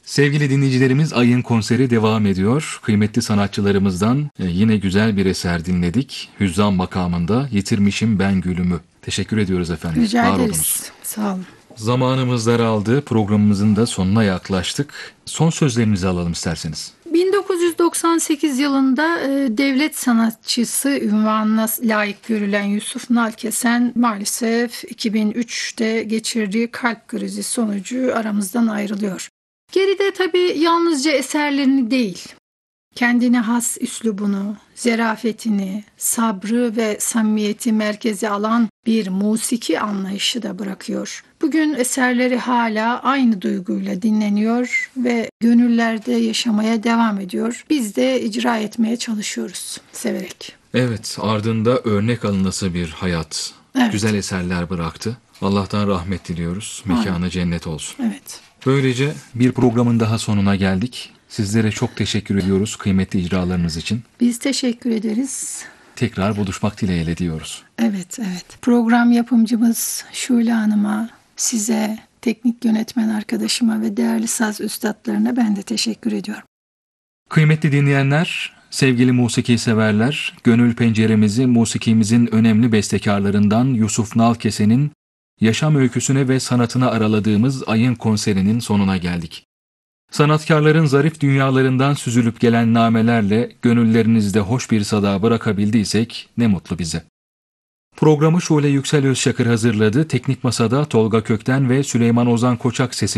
Sevgili dinleyicilerimiz, Ay'ın konseri devam ediyor. Kıymetli sanatçılarımızdan yine güzel bir eser dinledik. Hüzzam makamında Yitirmişim Ben Gülümü. Teşekkür ediyoruz efendim. Rica Var ederiz. olunuz. Sağ olun. Zamanımız daraldı. Programımızın da sonuna yaklaştık. Son sözlerinizi alalım isterseniz. 1998 yılında devlet sanatçısı unvanına layık görülen Yusuf Nalkesen maalesef 2003'te geçirdiği kalp krizi sonucu aramızdan ayrılıyor. Geride tabii yalnızca eserlerini değil, kendine has üslubunu, zerafetini, sabrı ve samimiyeti merkeze alan bir musiki anlayışı da bırakıyor. Bugün eserleri hala aynı duyguyla dinleniyor ve gönüllerde yaşamaya devam ediyor. Biz de icra etmeye çalışıyoruz severek. Evet, ardında örnek alınası bir hayat. Evet. Güzel eserler bıraktı. Allah'tan rahmet diliyoruz. Mekanı cennet olsun. Evet. Böylece bir programın daha sonuna geldik. Sizlere çok teşekkür ediyoruz kıymetli icralarınız için. Biz teşekkür ederiz. Tekrar buluşmak dileğiyle diyoruz. Evet. Program yapımcımız Şule Hanım'a, size, teknik yönetmen arkadaşıma ve değerli saz üstadlarına ben de teşekkür ediyorum. Kıymetli dinleyenler, sevgili musiki severler, gönül penceremizi musikimizin önemli bestekarlarından Yusuf Nalkesen'in yaşam öyküsüne ve sanatına araladığımız Ay'ın konserinin sonuna geldik. Sanatkarların zarif dünyalarından süzülüp gelen namelerle gönüllerinizde hoş bir sada bırakabildiysek ne mutlu bize. Programı Şule Yüksel Özçakır hazırladı. Teknik Masada Tolga Kökten ve Süleyman Ozan Koçak sesi